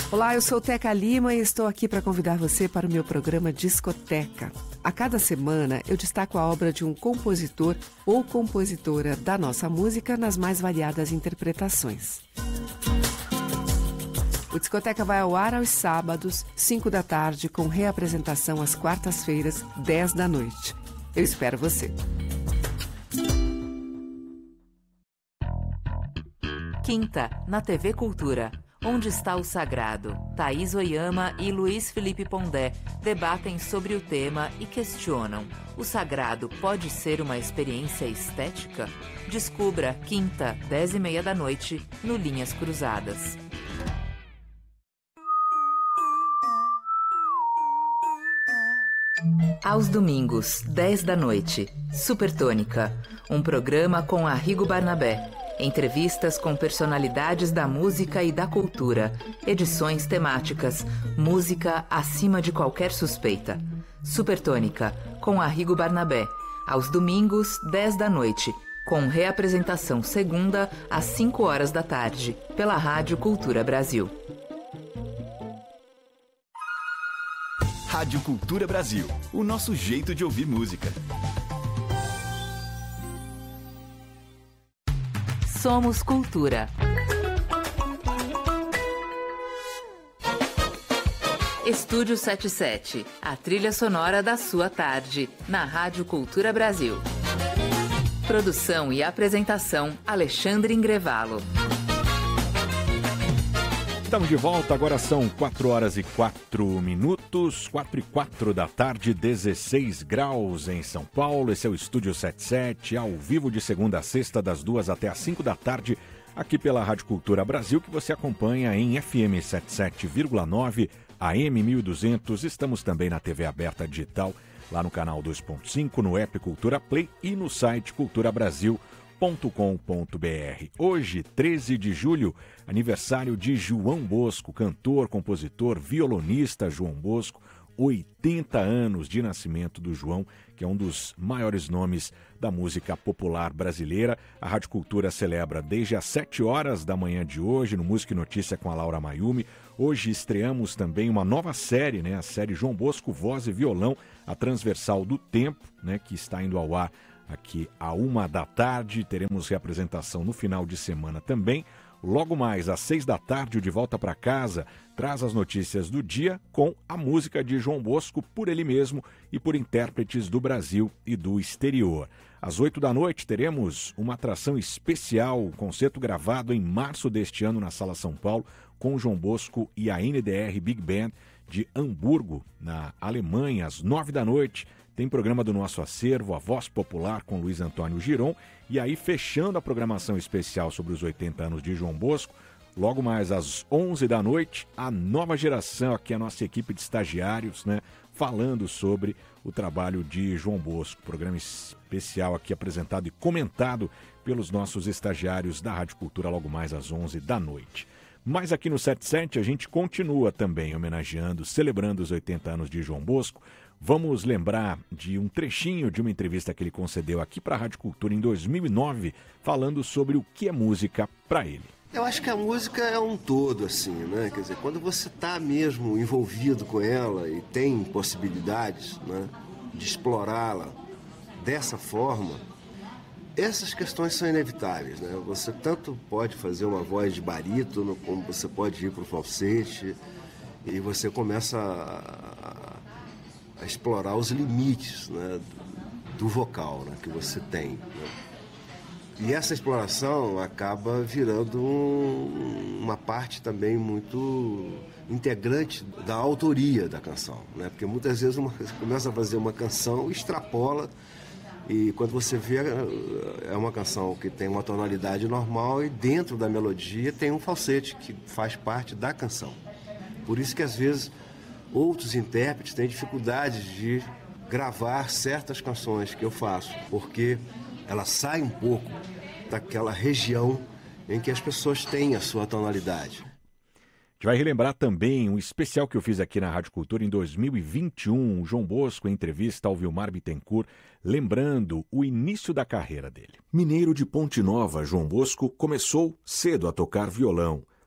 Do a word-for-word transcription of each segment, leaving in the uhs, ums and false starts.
Olá, eu sou Teca Lima e estou aqui para convidar você para o meu programa Discoteca. A cada semana eu destaco a obra de um compositor ou compositora da nossa música nas mais variadas interpretações. O Discoteca vai ao ar aos sábados, cinco da tarde, com reapresentação às quartas-feiras, dez da noite. Eu espero você. Quinta, na T V Cultura. Onde está o sagrado? Thaís Oyama e Luiz Felipe Pondé debatem sobre o tema e questionam: o sagrado pode ser uma experiência estética? Descubra quinta, dez e meia da noite, no Linhas Cruzadas. Aos domingos, dez da noite, Supertônica, um programa com Arrigo Barnabé. Entrevistas com personalidades da música e da cultura. Edições temáticas. Música acima de qualquer suspeita. Supertônica, com Arrigo Barnabé. Aos domingos, dez da noite. Com reapresentação segunda, às cinco horas da tarde. Pela Rádio Cultura Brasil. Rádio Cultura Brasil. O nosso jeito de ouvir música. Somos Cultura. Estúdio setenta e sete, a trilha sonora da sua tarde, na Rádio Cultura Brasil. Produção e apresentação, Alexandre Ingrevalo. Estamos de volta, agora são quatro horas e quatro minutos, quatro e quatro da tarde, dezesseis graus em São Paulo. Esse é o Estúdio setenta e sete, ao vivo de segunda a sexta, das duas até as cinco da tarde, aqui pela Rádio Cultura Brasil, que você acompanha em F M setenta e sete vírgula nove, A M mil e duzentos. Estamos também na T V aberta digital, lá no canal dois ponto cinco, no app Cultura Play e no site cultura brasil ponto com ponto b r. Hoje, treze de julho, aniversário de João Bosco, cantor, compositor, violonista João Bosco, oitenta anos de nascimento do João, que é um dos maiores nomes da música popular brasileira. A Rádio Cultura celebra desde as sete horas da manhã de hoje, no Música e Notícia com a Laura Mayumi. Hoje estreamos também uma nova série, né? A série João Bosco, Voz e Violão, a Transversal do Tempo, né? Que está indo ao ar aqui à uma da tarde. Teremos reapresentação no final de semana também. Logo mais, às seis da tarde, o De Volta para Casa traz as notícias do dia com a música de João Bosco por ele mesmo e por intérpretes do Brasil e do exterior. Às oito da noite, teremos uma atração especial, um concerto gravado em março deste ano na Sala São Paulo, com João Bosco e a N D R Big Band de Hamburgo, na Alemanha. Às nove da noite, tem programa do nosso acervo, A Voz Popular, com Luiz Antônio Giron. E aí, fechando a programação especial sobre os oitenta anos de João Bosco, logo mais às onze da noite, a nova geração, aqui a nossa equipe de estagiários, né, falando sobre o trabalho de João Bosco. Programa especial aqui apresentado e comentado pelos nossos estagiários da Rádio Cultura, logo mais às onze da noite. Mas aqui no setenta e sete a gente continua também homenageando, celebrando os oitenta anos de João Bosco. Vamos lembrar de um trechinho de uma entrevista que ele concedeu aqui para a Rádio Cultura em dois mil e nove, falando sobre o que é música para ele. Eu acho que a música é um todo, assim, né? Quer dizer, quando você está mesmo envolvido com ela e tem possibilidades, né, de explorá-la dessa forma, essas questões são inevitáveis, né? Você tanto pode fazer uma voz de barítono, como você pode ir para o falsete, e você começa a, a explorar os limites, né, do vocal, né, que você tem, né? E essa exploração acaba virando um, uma parte também muito integrante da autoria da canção, né? Porque muitas vezes uma, você começa a fazer uma canção, extrapola, e quando você vê, é uma canção que tem uma tonalidade normal e dentro da melodia tem um falsete que faz parte da canção. Por isso que às vezes outros intérpretes têm dificuldades de gravar certas canções que eu faço, porque ela sai um pouco daquela região em que as pessoas têm a sua tonalidade. A gente vai relembrar também um especial que eu fiz aqui na Rádio Cultura em dois mil e vinte e um, João Bosco em entrevista ao Vilmar Bittencourt, lembrando o início da carreira dele. Mineiro de Ponte Nova, João Bosco começou cedo a tocar violão.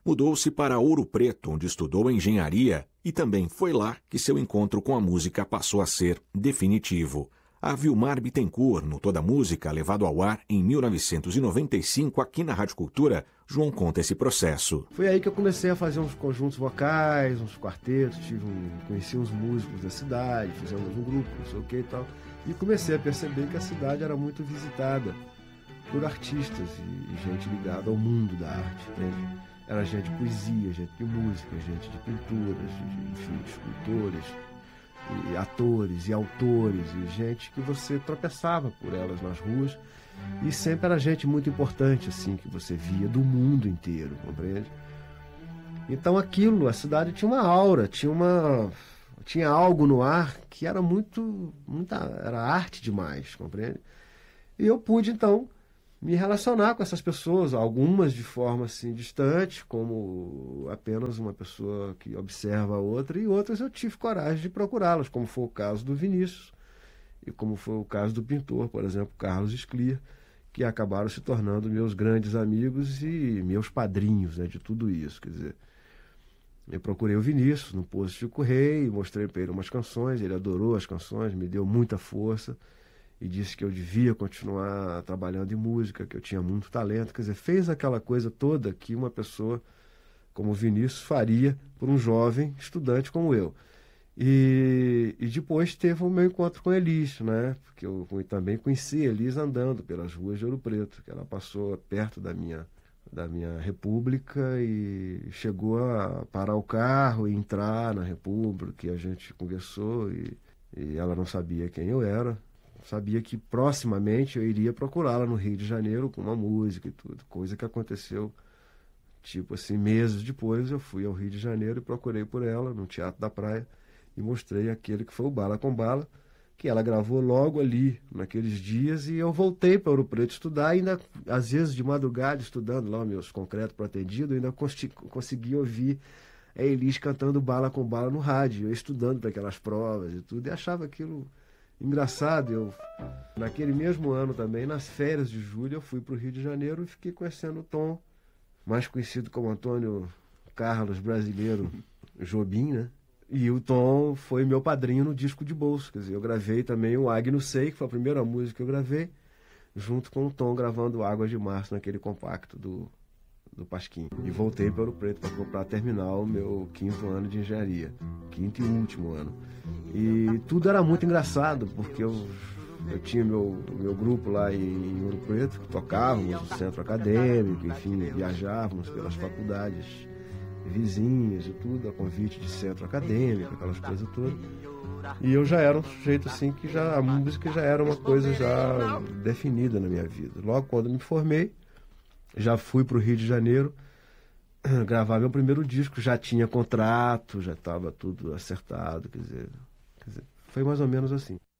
mudou-se para Ouro Preto, onde estudou engenharia, e também foi lá que seu encontro com a música passou a ser definitivo. A Vilmar Bittencourt, no Toda Música, levado ao ar em mil novecentos e noventa e cinco aqui na Rádio Cultura, João conta esse processo. Foi aí que eu comecei a fazer uns conjuntos vocais, uns quartetos, tive um, conheci uns músicos da cidade, fizemos um grupo, não sei o que e tal, e comecei a perceber que a cidade era muito visitada por artistas e, e gente ligada ao mundo da arte, entende? Era gente de poesia, gente de música, gente de pinturas, de, enfim, escultores, e atores e autores, e gente que você tropeçava por elas nas ruas, e sempre era gente muito importante, assim, que você via do mundo inteiro, compreende? Então aquilo, a cidade tinha uma aura, tinha uma... tinha algo no ar que era muito... muita, era arte demais, compreende? E eu pude, então, me relacionar com essas pessoas, algumas de forma assim distante, como apenas uma pessoa que observa a outra, e outras eu tive coragem de procurá-las, como foi o caso do Vinícius, e como foi o caso do pintor, por exemplo, Carlos Scliar, que acabaram se tornando meus grandes amigos e meus padrinhos, né, de tudo isso. Quer dizer, eu procurei o Vinícius no Poço Chico Rei, mostrei para ele umas canções, ele adorou as canções, me deu muita força, e disse que eu devia continuar trabalhando em música, que eu tinha muito talento. Quer dizer, fez aquela coisa toda que uma pessoa como o Vinícius faria por um jovem estudante como eu. E, e depois teve o meu encontro com Elis, né? Porque eu também conheci Elis andando pelas ruas de Ouro Preto, que ela passou perto da minha, da minha República e chegou a parar o carro e entrar na República, e a gente conversou, e, e ela não sabia quem eu era. Sabia que proximamente eu iria procurá-la no Rio de Janeiro com uma música e tudo, coisa que aconteceu, tipo assim, meses depois eu fui ao Rio de Janeiro e procurei por ela no Teatro da Praia e mostrei aquele que foi o Bala com Bala, que ela gravou logo ali, naqueles dias, e eu voltei para Ouro Preto estudar, ainda às vezes de madrugada, estudando lá meus concretos para atendido, ainda consegui ouvir a Elis cantando Bala com Bala no rádio, eu estudando para aquelas provas e tudo, e achava aquilo... engraçado. Eu, naquele mesmo ano também, nas férias de julho, eu fui para o Rio de Janeiro e fiquei conhecendo o Tom, mais conhecido como Antônio Carlos Brasileiro Jobim, né? E o Tom foi meu padrinho no disco de bolso. Quer dizer, eu gravei também o Agno Sei, que foi a primeira música que eu gravei, junto com o Tom gravando Águas de Março naquele compacto do, do Pasquim. E voltei para Ouro Preto para terminar o meu quinto ano de engenharia, quinto e último ano. E tudo era muito engraçado, porque eu, eu tinha meu, meu grupo lá em, em Ouro Preto, que tocávamos no centro acadêmico, enfim, viajávamos pelas faculdades vizinhas e tudo, a convite de centro acadêmico, aquelas coisas todas. E eu já era um sujeito assim que já, a música já era uma coisa já definida na minha vida. Logo quando me formei, já fui para o Rio de Janeiro gravar meu primeiro disco, já tinha contrato, já estava tudo acertado, quer dizer, quer dizer, foi mais ou menos assim.